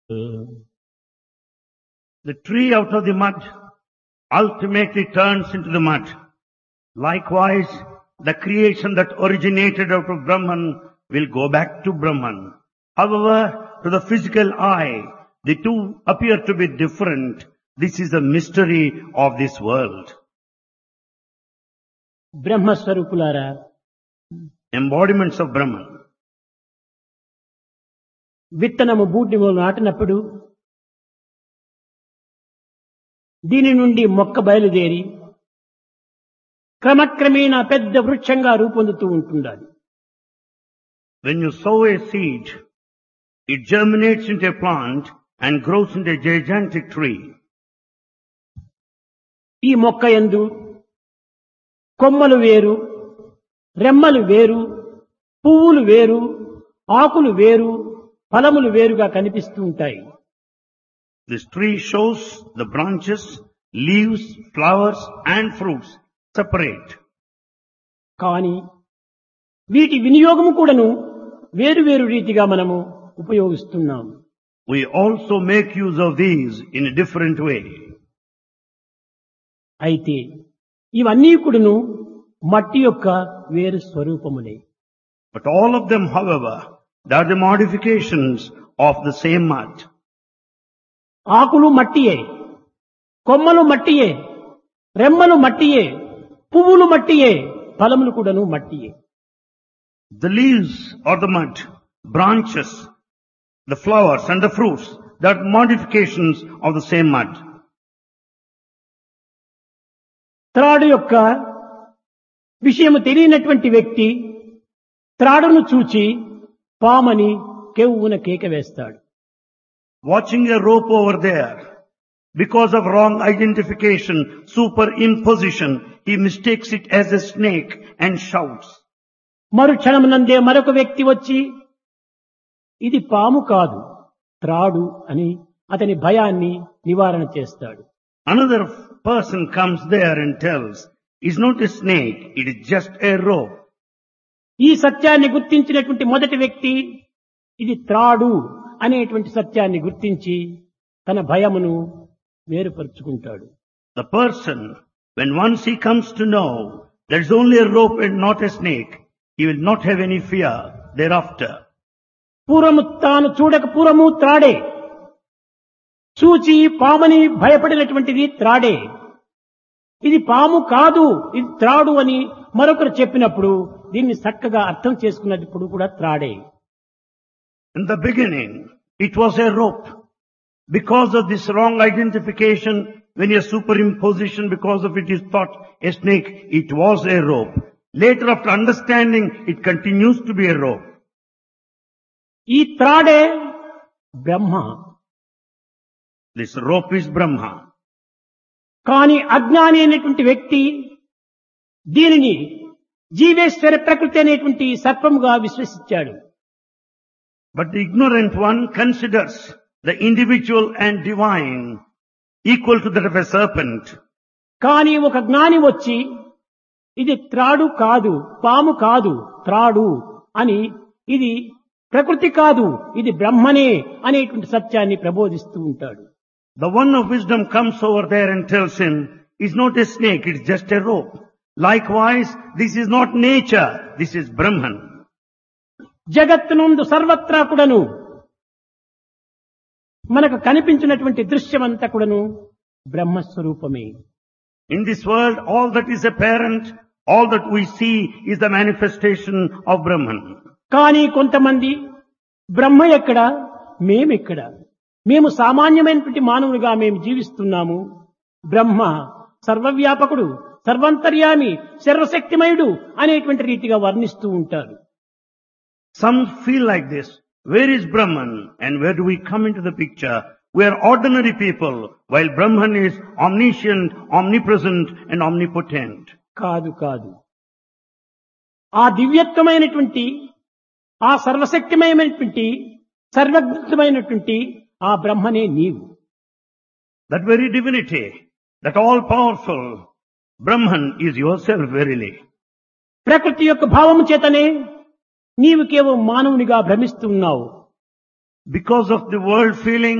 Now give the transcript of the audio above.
The tree out of the mud ultimately turns into the mud. Likewise, the creation that originated out of Brahman will go back to Brahman. However, to the physical eye, the two appear to be different. This is the mystery of this world. బ్రహ్మస్వరూపులారా, Embodiments of Brahman. విత్తనము భూమిలో నాటినప్పుడు దీని నుండి మొక్క బయలుదేరి క్రమక్రమేణా పెద్ద వృక్షంగా రూపొందుతూ ఉంటుండాలి. When you sow a seed, it germinates into a plant and grows into a gigantic tree. ఈ మొక్క యందు కొమ్మలు వేరు, రెమ్మలు వేరు, పువ్వులు వేరు, ఆకులు వేరు, ఫలములు వేరుగా కనిపిస్తూ ఉంటాయి. This tree shows the branches, leaves, flowers and fruits separate. కానీ వీటి వినియోగము కూడాను వేరు వేరు రీతిగా మనము ఉపయోగిస్తున్నాం. We also make use of these in a different way. అయితే ఇవన్నీ కూడాను మట్టి యొక్క వేరు స్వరూపములే. But all of them, however, they are the modifications of the same mud. ఆకులు మట్టియే, కొమ్మలు మట్టియే, రెమ్మలు మట్టియే, పువ్వులు మట్టియే, ఫలములు కూడాను మట్టియే. The leaves are the mud, branches, the flowers and the fruits, they are modifications of the same mud. త్రాడు యొక్క విషయము తెలియనటువంటి వ్యక్తి త్రాడును చూచి పామని కెవ్వున కేక వేస్తాడు. Watching a rope over there, because of wrong identification, superimposition, he mistakes it as a snake and shouts. మరు క్షణమునందే మరొక వ్యక్తి వచ్చి ఇది పాము కాదు త్రాడు అని అతని భయాన్ని నివారణ చేస్తాడు. Another person comes there and tells, it's not a snake, it is just a rope. ఈ సత్యాన్ని గుర్తించినటువంటి మొదటి వ్యక్తి ఇది త్రాడు అనేటువంటి సత్యాన్ని గుర్తించి తన భయమును వేరుపరుచుకుంటాడు. The person, when once he comes to know there is only a rope and not a snake, he will not have any fear thereafter. పూర్వము తాను చూడక పూర్వము త్రాడే, చూచి పామని భయపడినటువంటిది త్రాడే. ఇది పాము కాదు ఇది త్రాడు అని మరొకరు చెప్పినప్పుడు దీన్ని చక్కగా అర్థం చేసుకున్నప్పుడు కూడా త్రాడే. In the beginning, it was a rope. Because of this wrong identification, when a superimposition because of it is thought a snake, it was a rope. Later, after understanding, it continues to be a rope. ఈ త్రాడే బ్రహ్మ. This rope is Brahma. కానీ అజ్ఞాని అనేటువంటి వ్యక్తి దీనిని జీవేశ్వర ప్రకృతి అనేటువంటి సర్పముగా విశ్వసించాడు. But the ignorant one considers the individual and divine equal to that of a serpent. కానీ ఒక జ్ఞాని వచ్చి ఇది త్రాడు కాదు పాము కాదు త్రాడు అని ఇది ప్రకృతి కాదు ఇది బ్రహ్మనే అనేటువంటి సత్యాన్ని ప్రబోధిస్తూ ఉంటాడు. The one of wisdom comes over there and tells him, it's not a snake, it's just a rope. Likewise, this is not nature, this is Brahman. జగత్తునందు సర్వత్రా కూడాను మనకు కనిపించినటువంటి దృశ్యమంతా కూడాను బ్రహ్మస్వరూపమే. In this world, all that is apparent, all that we see is the manifestation of Brahman. కానీ కొంతమంది బ్రహ్మ ఎక్కడ మేమెక్కడ, మేము సామాన్యమైనటువంటి మానవులుగా మేము జీవిస్తున్నాము, బ్రహ్మ సర్వవ్యాపకుడు సర్వంతర్యామి సర్వశక్తిమయుడు అనేటువంటి రీతిగా వర్ణిస్తూ ఉంటారు. Some feel like this. Where is Brahman and where do we come into the picture? We are ordinary people while Brahman is omniscient, omnipresent and omnipotent. కాదు కాదు, ఆ దివ్యత్వమైనటువంటి ఆ సర్వశక్తిమయమైనటువంటి సర్వజ్ఞమైనటువంటి ఆ బ్రహ్మనే నీవు. That very divinity, that all-powerful Brahman is yourself verily. ప్రకృతి యొక్క భావము చేతనే నీవు కేవలం మానవునిగా భ్రమిస్తున్నావు. Because of the world feeling,